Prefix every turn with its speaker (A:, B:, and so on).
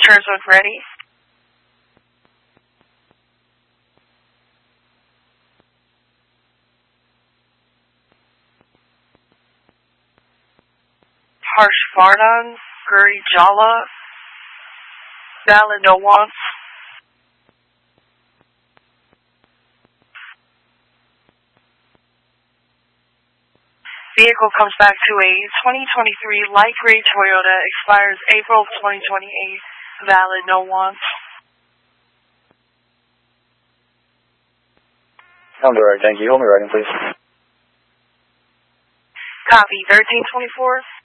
A: Returns when ready. Harsh Vardhan, Guri Jala, Valid No Wants. Vehicle comes back to a 2023 light gray Toyota, expires April 2028, valid no wants.
B: I'm direct, thank you. Hold me right in, please.
A: Copy, 1324.